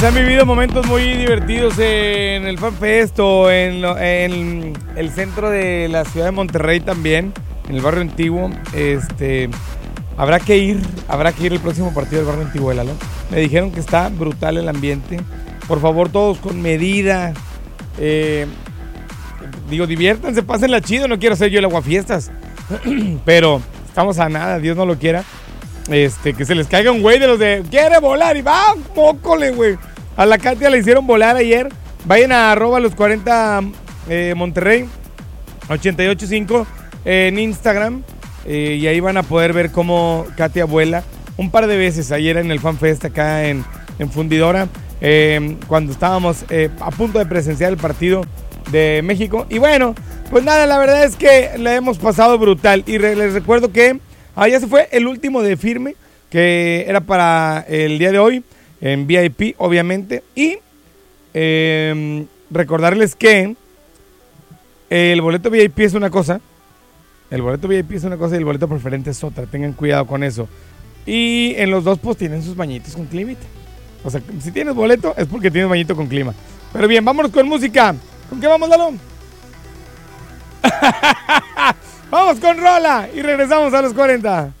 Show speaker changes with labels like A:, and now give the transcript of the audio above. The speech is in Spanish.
A: Se han vivido momentos muy divertidos en el FanFest o en el centro de la ciudad de Monterrey también, en el barrio antiguo. Habrá que ir el próximo partido del barrio antiguo, ¿no? Me dijeron que está brutal el ambiente. Por favor, todos con medida. Diviértanse, pásenla chido. No quiero hacer yo el aguafiestas, pero estamos a nada, Dios no lo quiera. Que se les caiga un güey de los de quiere volar y va, mócole, güey. A la Katia le hicieron volar ayer. Vayan a @los40 Monterrey 885 en Instagram, y ahí van a poder ver cómo Katia vuela un par de veces ayer en el FanFest acá en Fundidora, cuando estábamos a punto de presenciar el partido de México. Y bueno, pues nada, la verdad es que la hemos pasado brutal. Y les recuerdo que ya se fue el último de firme, que era para el día de hoy, en VIP, obviamente. Y recordarles que el boleto VIP es una cosa. El boleto VIP es una cosa y el boleto preferente es otra. Tengan cuidado con eso. Y en los dos, pues, tienen sus bañitos con climita. O sea, si tienes boleto, es porque tienes bañito con clima. Pero bien, vámonos con música. ¿Con qué vamos, Lalo? Vamos con rola y regresamos a los 40.